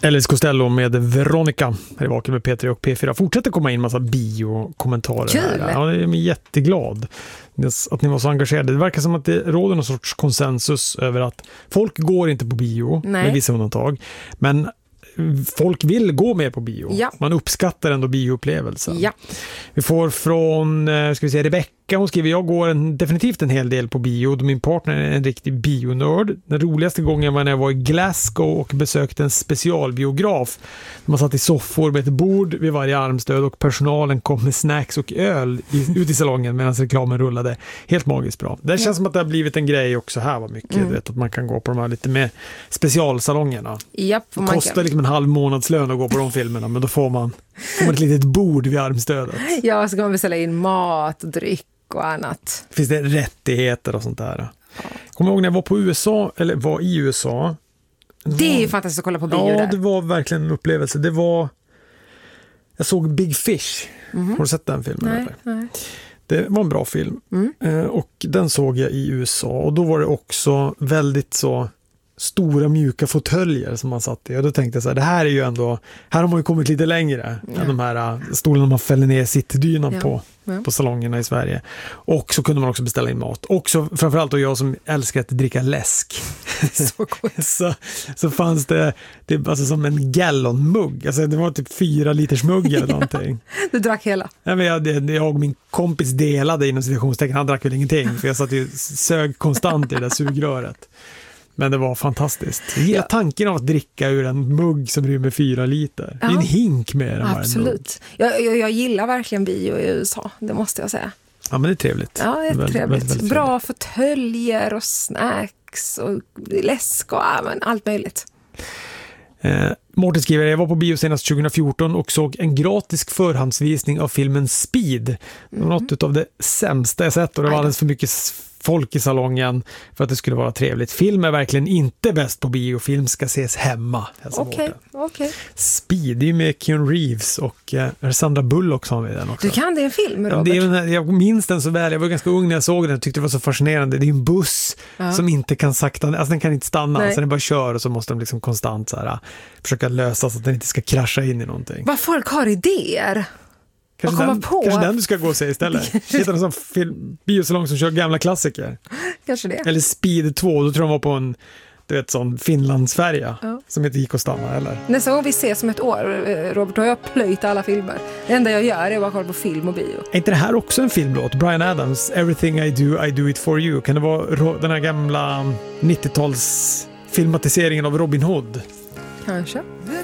Elvis Costello med Veronica. Här är Vaken med P3 och P4. Fortsätter komma in massa biokommentarer. Kul! Här. Ja, jag är jätteglad att ni var så engagerade. Det verkar som att det råder någon sorts konsensus över att folk går inte på bio, med vissa undantag. Men folk vill gå med på bio. Ja. Man uppskattar ändå bioupplevelsen. Ja. Vi får från Rebecca, hon skriver: jag går definitivt en hel del på bio. Min partner är en riktig bionörd. Den roligaste gången var när jag var i Glasgow och besökte en specialbiograf. Man satt i soffor med ett bord vid varje armstöd och personalen kom med snacks och öl ut i salongen medan reklamen rullade. Helt magiskt bra. Det känns som att det har blivit en grej också här, var mycket. Du vet, att man kan gå på de här lite mer specialsalongerna. Japp, det kostar liksom en halv månadslön att gå på de filmerna, men då får man ett litet bord vid armstödet. Ja, så kan man beställa in mat och dryck och annat. Finns det rättigheter och sånt där? Kommer ihåg när jag var på USA, eller var i USA. Det är ju fantastiskt att kolla på bio där. Ja, det var verkligen en upplevelse. Det var... Jag såg Big Fish. Har du sett den filmen? Nej. Det var en bra film. Och den såg jag i USA. Och då var det också väldigt så stora mjuka fåtöljer som man satt i. Och då tänkte jag så här, det här är ju ändå... Här har man ju kommit lite längre än de här stolarna man fäller ner sittdynan på salongerna i Sverige. Och så kunde man också beställa in mat. Och så, framförallt och jag som älskar att dricka läsk. så fanns det alltså som en gallonmugg. Alltså det var typ 4 liters mugg eller någonting. Du drack hela? Ja, men jag och min kompis delade inom situationstecken. Han drack väl ingenting, för jag satt ju sög konstant i det där sugröret. Men det var fantastiskt. Jag gillar tanken av att dricka ur en mugg som rymmer 4 liter. Det är en hink med den. Absolut. Jag gillar verkligen bio i USA, det måste jag säga. Ja, men det är trevligt. Ja, det är trevligt. Väldigt bra fåtöljer och snacks och läsk och allt möjligt. Mårten skriver: jag var på bio senast 2014 och såg en gratis förhandsvisning av filmen Speed. Det var något av det sämsta jag sett, och det var alldeles för mycket folk i salongen för att det skulle vara trevligt. Film är verkligen inte bäst på bio. Film ska ses hemma. Okej. Speed, det är ju med Keanu Reeves och Sandra Bullock som är den också. Du kan det en film, Robert? Jag minns den så väl. Jag var ganska ung när jag såg den och tyckte det var så fascinerande. Det är en buss som inte kan sakta, alltså den kan inte stanna, så den bara kör, och så måste de liksom konstant så här, försöka lösa så att den inte ska krascha in i någonting. Vad folk har idéer. Kanske den du ska gå och se istället. Hittar en sån biosalong som kör gamla klassiker. Kanske det. Eller Speed 2, då tror jag var på en sån Finlandsfärja som inte gick att stanna, eller? Nästa gång vi ses om ett år, Robert, har jag plöjt alla filmer. Det enda jag gör är att kolla på film och bio. Är inte det här också en filmlåt? Bryan Adams, Everything I do it for you. Kan det vara den här gamla 90-tals filmatiseringen av Robin Hood? Kanske. The